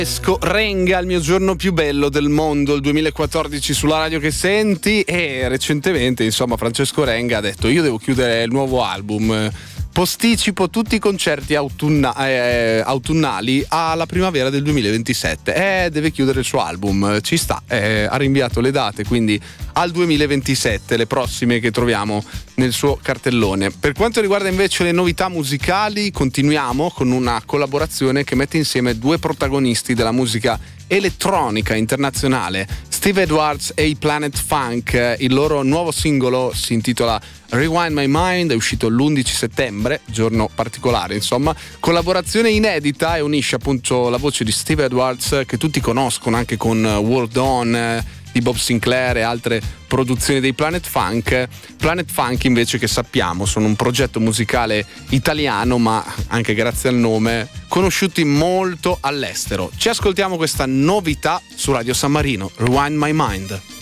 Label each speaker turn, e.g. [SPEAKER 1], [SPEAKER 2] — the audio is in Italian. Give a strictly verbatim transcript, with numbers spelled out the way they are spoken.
[SPEAKER 1] Francesco Renga, il mio giorno più bello del mondo, il duemilaquattordici sulla radio che senti. E recentemente, insomma, Francesco Renga ha detto: io devo chiudere il nuovo album, posticipo tutti i concerti autunna- eh, autunnali alla primavera del duemilaventisette. E eh, deve chiudere il suo album, ci sta, eh, ha rinviato le date, quindi al duemilaventisette, le prossime che troviamo nel suo cartellone. Per quanto riguarda invece le novità musicali, continuiamo con una collaborazione che mette insieme due protagonisti della musica elettronica internazionale, Steve Edwards e i Planet Funk. Il loro nuovo singolo si intitola Rewind My Mind, è uscito l'undici settembre, giorno particolare insomma, collaborazione inedita, e unisce appunto la voce di Steve Edwards, che tutti conoscono anche con World On di Bob Sinclair e altre produzioni dei Planet Funk. Planet Funk invece, che sappiamo sono un progetto musicale italiano, ma anche grazie al nome conosciuti molto all'estero. Ci ascoltiamo questa novità su Radio San Marino, Rewind My Mind.